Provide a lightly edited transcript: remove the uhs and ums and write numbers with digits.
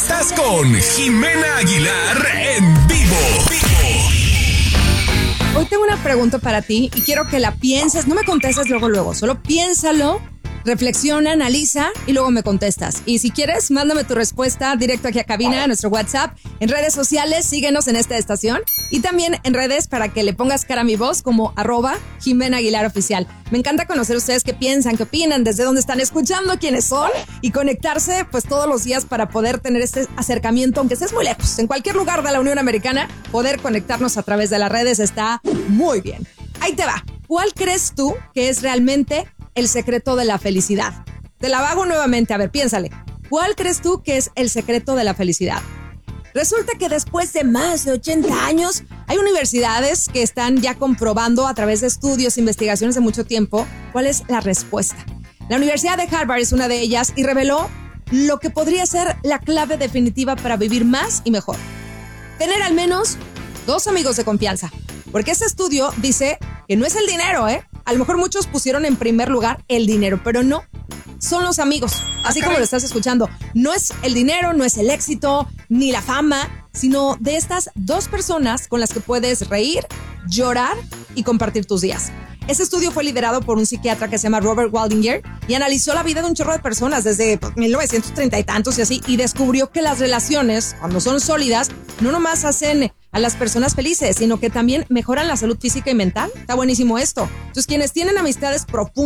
Estás con Jimena Aguilar en vivo. Hoy tengo una pregunta para ti y quiero que la pienses. No me contestes luego. Solo piénsalo, reflexiona, analiza y luego me contestas. Y si quieres, mándame tu respuesta directo aquí a cabina, a nuestro WhatsApp. En redes sociales, síguenos en esta estación. Y también en redes para que le pongas cara a mi voz como @Jimena Aguilar Oficial. Me encanta conocer ustedes qué piensan, qué opinan, desde dónde están escuchando, quiénes son y conectarse pues todos los días para poder tener este acercamiento, aunque estés muy lejos. En cualquier lugar de la Unión Americana, poder conectarnos a través de las redes está muy bien. Ahí te va. ¿Cuál crees tú que es realmente el secreto de la felicidad? Te la hago nuevamente, a ver, piénsale. ¿Cuál crees tú que es el secreto de la felicidad? Resulta que después de más de 80 años, hay universidades que están ya comprobando a través de estudios, investigaciones de mucho tiempo, cuál es la respuesta. La Universidad de Harvard es una de ellas y reveló lo que podría ser la clave definitiva para vivir más y mejor. Tener al menos 2 amigos de confianza. Porque este estudio dice que no es el dinero, A lo mejor muchos pusieron en primer lugar el dinero, pero no. Son los amigos, así como lo estás escuchando. No es el dinero, no es el éxito, ni la fama, sino de estas 2 personas con las que puedes reír, llorar y compartir tus días. Este estudio fue liderado por un psiquiatra que se llama Robert Waldinger y analizó la vida de un chorro de personas desde 1930 y tantos y así, y descubrió que las relaciones, cuando son sólidas, no nomás hacen a las personas felices, sino que también mejoran la salud física y mental. Está buenísimo esto. Entonces, quienes tienen amistades profundas,